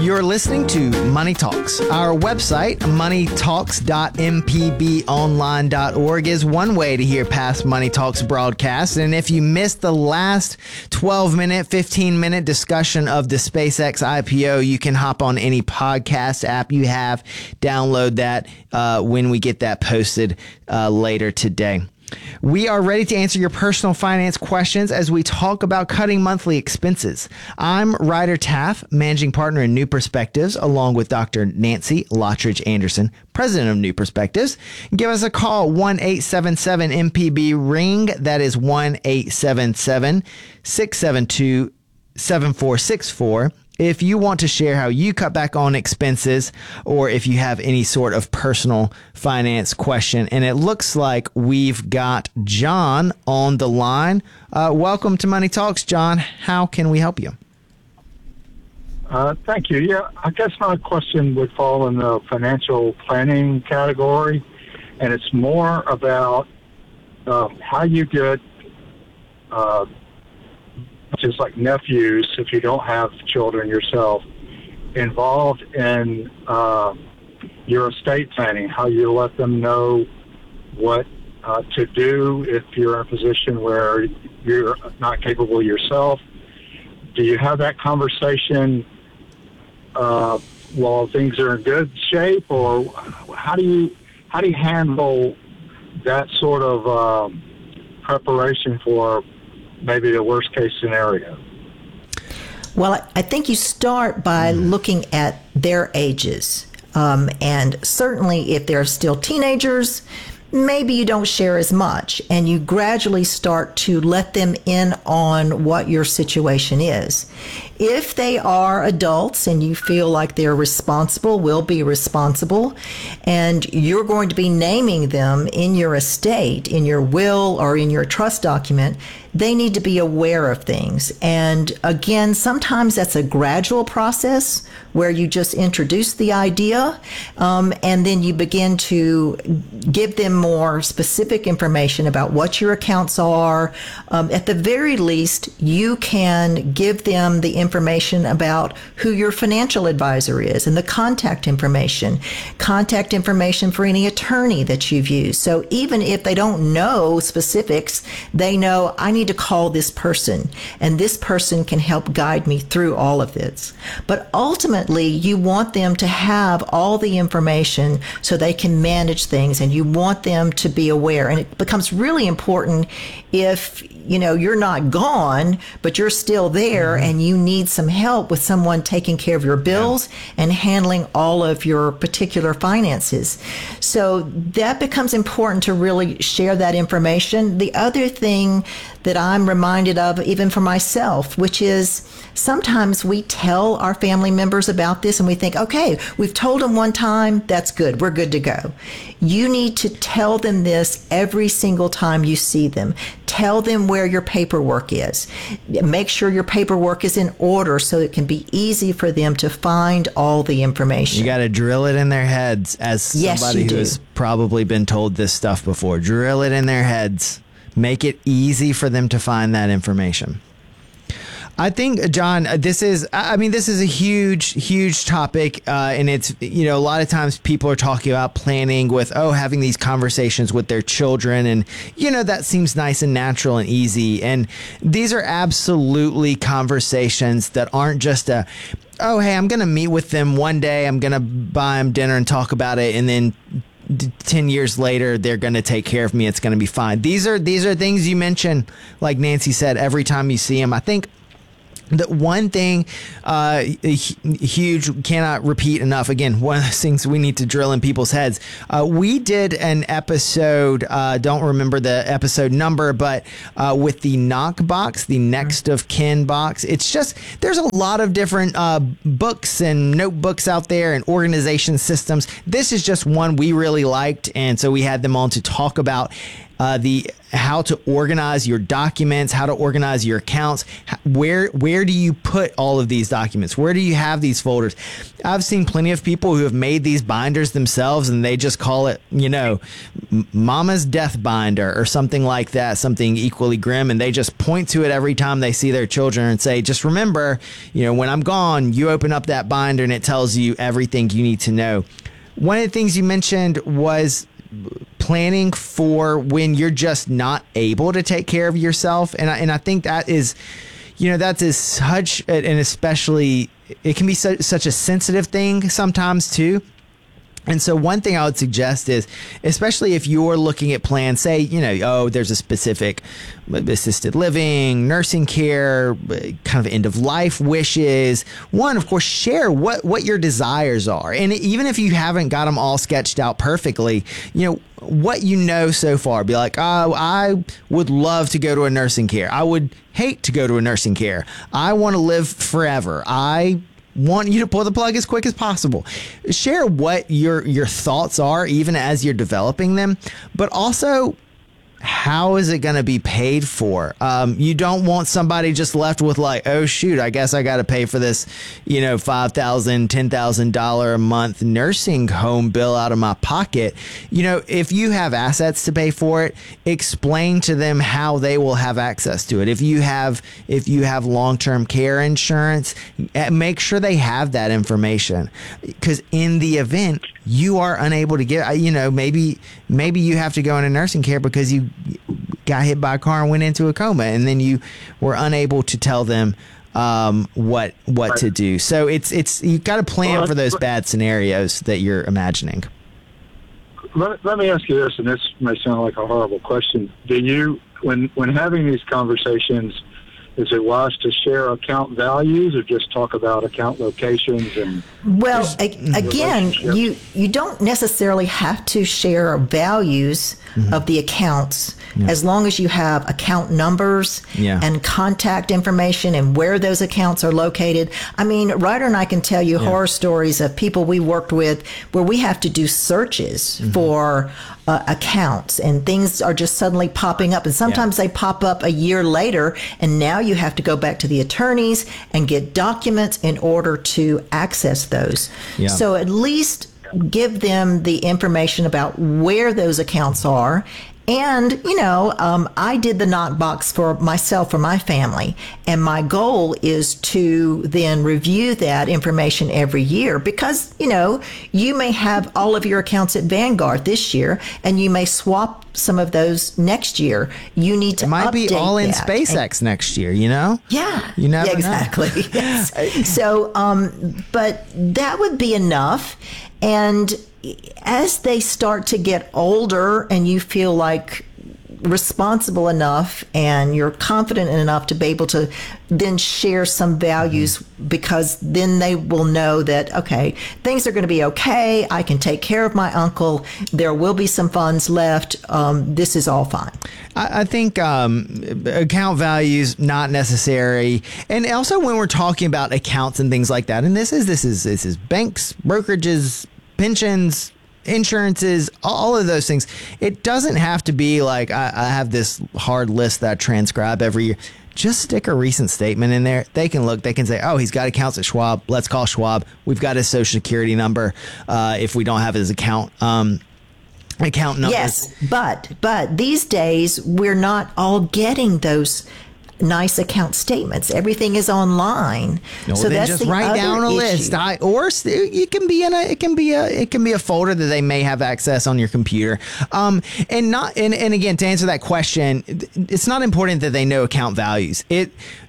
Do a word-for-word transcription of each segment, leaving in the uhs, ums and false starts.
You're listening to Money Talks. Our website, money talks dot m p b online dot org, is one way to hear past Money Talks broadcasts. And if you missed the last twelve minute, fifteen minute discussion of the SpaceX I P O, you can hop on any podcast app you have, download that uh, when we get that posted uh, later today. We are ready to answer your personal finance questions as we talk about cutting monthly expenses. I'm Ryder Taff, managing partner in New Perspectives, along with Doctor Nancy Lottridge Anderson, president of New Perspectives. Give us a call, one eight seven seven M P B ring. That is one eight seven seven, six seven two, seven four six four. If you want to share how you cut back on expenses, or if you have any sort of personal finance question. And it looks like we've got John on the line. Uh, welcome to Money Talks, John. How can we help you? Uh, thank you. Yeah, I guess my question would fall in the financial planning category, and it's more about uh, how you get uh, just like nephews, if you don't have children yourself, involved in uh, your estate planning, how you let them know what uh, to do if you're in a position where you're not capable yourself. Do you have that conversation uh, while things are in good shape, or how do you how do you handle that sort of um, preparation for maybe the worst case scenario? Well, I think you start by looking at their ages. Um, and certainly if they're still teenagers, maybe you don't share as much, and you gradually start to let them in on what your situation is. If they are adults and you feel like they're responsible, will be responsible, and you're going to be naming them in your estate, in your will or in your trust document, they need to be aware of things. And again, sometimes that's a gradual process where you just introduce the idea, um, and then you begin to give them more specific information about what your accounts are. Um, at the very least, you can give them the information about who your financial advisor is and the contact information, contact information for any attorney that you've used. So even if they don't know specifics, they know, I need to call this person, and this person can help guide me through all of this. But ultimately, you want them to have all the information so they can manage things, and you want them to be aware. And it becomes really important if, you know, you're not gone, but you're still there, mm-hmm. and you need some help with someone taking care of your bills yeah. and handling all of your particular finances. So that becomes important to really share that information. The other thing that I'm reminded of, even for myself, which is sometimes we tell our family members about this and we think, okay, we've told them one time, that's good, we're good to go. You need to tell them this every single time you see them. Tell them where your paperwork is. Make sure your paperwork is in order so it can be easy for them to find all the information. You got to drill it in their heads, as somebody yes, who has probably been told this stuff before. Drill it in their heads. Make it easy for them to find that information. I think, John, this is, I mean, this is a huge, huge topic. Uh, and it's, you know, a lot of times people are talking about planning with, oh, having these conversations with their children. And, you know, that seems nice and natural and easy. And these are absolutely conversations that aren't just a, oh, hey, I'm going to meet with them one day. I'm going to buy them dinner and talk about it. And then ten years later, they're going to take care of me. It's going to be fine. These are these are things you mention, like Nancy said, every time you see them. I think the one thing, uh, huge, cannot repeat enough. Again, one of those things we need to drill in people's heads. Uh, we did an episode, uh, don't remember the episode number, but uh, with the knock box, the next of kin box. It's just, there's a lot of different uh, books and notebooks out there and organization systems. This is just one we really liked, and so we had them on to talk about uh, the how to organize your documents, how to organize your accounts. Where where do you put all of these documents? Where do you have these folders? I've seen plenty of people who have made these binders themselves, and they just call it, you know, Mama's Death Binder or something like that, something equally grim, and they just point to it every time they see their children and say, just remember, you know, when I'm gone, you open up that binder and it tells you everything you need to know. One of the things you mentioned was planning for when you're just not able to take care of yourself. And I, and I think that is, you know, that is such, and especially, it can be such, such a sensitive thing sometimes too. And so one thing I would suggest is, especially if you're looking at plans, say, you know, oh, there's a specific assisted living, nursing care, kind of end of life wishes. One, of course, share what, what your desires are. And even if you haven't got them all sketched out perfectly, you know, what you know so far, be like, oh, I would love to go to a nursing care. I would hate to go to a nursing care. I want to live forever. I want you to pull the plug as quick as possible. Share what your your thoughts are, even as you're developing them, but also how is it going to be paid for? Um, you don't want somebody just left with like, oh shoot, I guess I got to pay for this, you know, five thousand dollars, ten thousand dollars a month nursing home bill out of my pocket. You know, if you have assets to pay for it, explain to them how they will have access to it. If you have, if you have long-term care insurance, make sure they have that information, because in the event you are unable to get, you know, maybe, maybe you have to go into nursing care because you got hit by a car and went into a coma, and then you were unable to tell them um, what what right. to do. So it's it's you've got to plan well, for those bad scenarios that you're imagining. Let, let me ask you this, and this may sound like a horrible question. Do you, when when having these conversations, is it wise to share account values or just talk about account locations? And well, a, again, you you don't necessarily have to share values mm-hmm. of the accounts yeah. as long as you have account numbers yeah. and contact information and where those accounts are located. I mean, Ryder and I can tell you yeah. horror stories of people we worked with where we have to do searches mm-hmm. for uh, accounts, and things are just suddenly popping up, and sometimes yeah. they pop up a year later, and now you have to go back to the attorneys and get documents in order to access those. Yeah. So at least give them the information about where those accounts are. And, you know, um, I did the knockbox for myself, for my family, and my goal is to then review that information every year, because, you know, you may have all of your accounts at Vanguard this year, and you may swap some of those next year. You need to it might update be all in that. SpaceX and, next year, you know? Yeah. You never yeah, exactly. know. Yes. So, um, but that would be enough. And as they start to get older and you feel like responsible enough and you're confident enough to be able to then share some values, mm-hmm. because then they will know that, okay, things are going to be okay. I can take care of my uncle. There will be some funds left. Um, this is all fine. I, I think um, account values, not necessary. And also when we're talking about accounts and things like that, and this is, this is, this is banks, brokerages, pensions, insurances, all of those things. It doesn't have to be like I, I have this hard list that I transcribe every year. Just stick a recent statement in there. They can look, they can say, oh, he's got accounts at Schwab. Let's call Schwab. We've got his social security number uh, if we don't have his account. Um, account numbers. Yes, but but these days we're not all getting those nice account statements. Everything is online. No, so then that's just the write other down a issue. list. I, or it can be in a it can be a it can be a folder that they may have access on your computer. Um, and not and, and again, to answer that question, it's not important that they know account values. It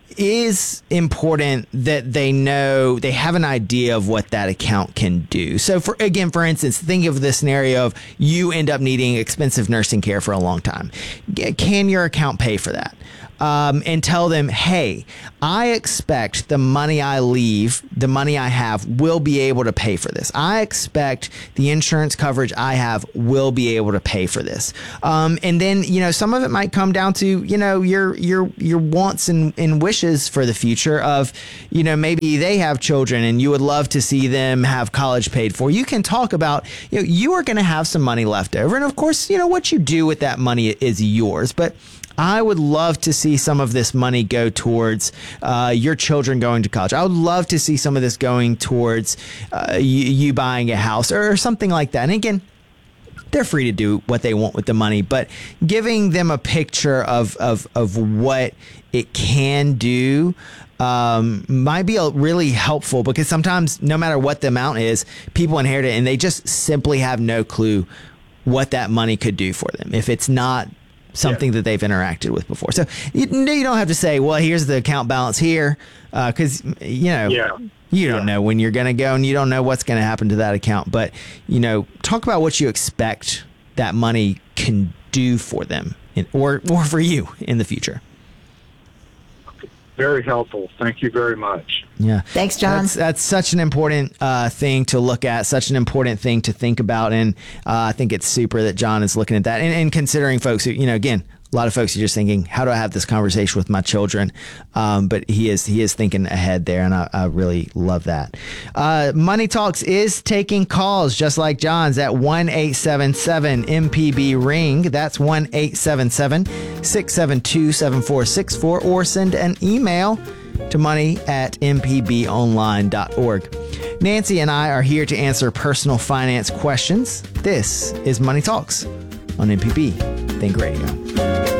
is important that they know, they have an idea of what that account can do. So for, again, for instance, think of the scenario of you end up needing expensive nursing care for a long time. Can your account pay for that? um, and tell them, hey, I expect the money I leave, the money I have, will be able to pay for this. I expect the insurance coverage I have will be able to pay for this. Um, and then, you know, some of it might come down to, you know, your your your wants and, and wishes for the future of, you know, maybe they have children and you would love to see them have college paid for. You can talk about, you know, you are going to have some money left over. And of course, you know, what you do with that money is yours. But I would love to see some of this money go towards uh, your children going to college. I would love to see some of this going towards uh, you, you buying a house or, or something like that. And again, they're free to do what they want with the money, but giving them a picture of, of, of what it can do um, might be a really helpful, because sometimes no matter what the amount is, people inherit it and they just simply have no clue what that money could do for them if it's not something yeah. that they've interacted with before. So you, you don't have to say, well, here's the account balance here, because, uh, you know, yeah. you don't yeah. know when you're going to go and you don't know what's going to happen to that account. But, you know, talk about what you expect that money can do for them in, or, or for you in the future. Very helpful. Thank you very much. Yeah. Thanks, John. That's, that's such an important uh, thing to look at, such an important thing to think about. And uh, I think it's super that John is looking at that and, and considering folks who, you know, again, a lot of folks are just thinking, how do I have this conversation with my children? Um, but he is he is thinking ahead there, and I, I really love that. Uh, Money Talks is taking calls just like John's at one eight seven seven M P B ring. That's one eight seven seven, six seven two, seven four six four, or send an email to money at m p b online dot org. Nancy and I are here to answer personal finance questions. This is Money Talks on M P B Think Radio.